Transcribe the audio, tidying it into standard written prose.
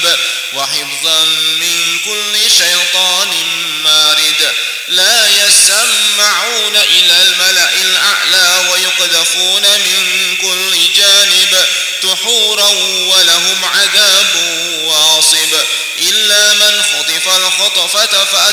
حسيب وحفظا من كل شيطان مارد لا يسمعون إلى الملأ الأعلى ويقذفون من كل جانب دحورا ولهم عذاب واصب إلا من خطف الخطفة